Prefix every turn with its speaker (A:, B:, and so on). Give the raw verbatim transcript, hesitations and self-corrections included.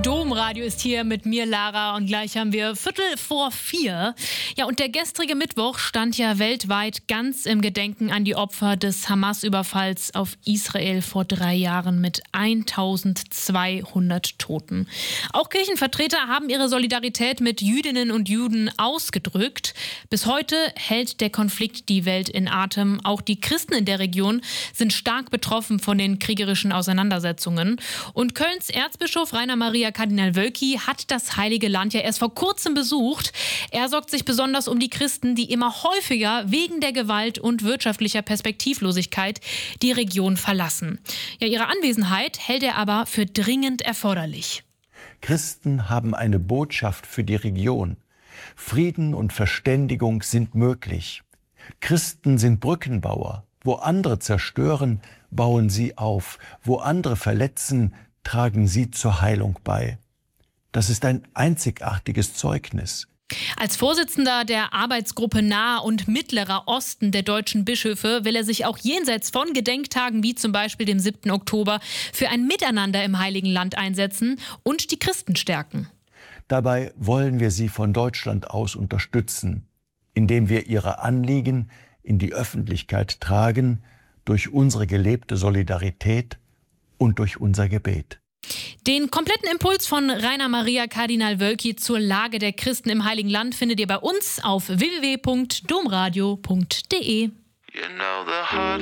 A: Domradio ist hier mit mir, Lara, und gleich haben wir Viertel vor vier. Ja, und der gestrige Mittwoch stand ja weltweit ganz im Gedenken an die Opfer des Hamas-Überfalls auf Israel vor drei Jahren mit eintausendzweihundert Toten. Auch Kirchenvertreter haben ihre Solidarität mit Jüdinnen und Juden ausgedrückt. Bis heute hält der Konflikt die Welt in Atem. Auch die Christen in der Region sind stark betroffen von den kriegerischen Auseinandersetzungen. Und Kölns Erzbischof Rainer Maria Kardinal Wölki hat das Heilige Land ja erst vor kurzem besucht. Er sorgt sich besonders um die Christen, die immer häufiger wegen der Gewalt und wirtschaftlicher Perspektivlosigkeit die Region verlassen. Ja, ihre Anwesenheit hält er aber für dringend erforderlich.
B: Christen haben eine Botschaft für die Region. Frieden und Verständigung sind möglich. Christen sind Brückenbauer. Wo andere zerstören, bauen sie auf. Wo andere verletzen, tragen sie zur Heilung bei. Das ist ein einzigartiges Zeugnis.
A: Als Vorsitzender der Arbeitsgruppe Naher und Mittlerer Osten der deutschen Bischöfe will er sich auch jenseits von Gedenktagen wie zum Beispiel dem siebten Oktober für ein Miteinander im Heiligen Land einsetzen und die Christen stärken.
B: Dabei wollen wir sie von Deutschland aus unterstützen, indem wir ihre Anliegen in die Öffentlichkeit tragen, durch unsere gelebte Solidarität und durch unser Gebet.
A: Den kompletten Impuls von Rainer Maria Kardinal Wölki zur Lage der Christen im Heiligen Land findet ihr bei uns auf w w w punkt domradio punkt de. You know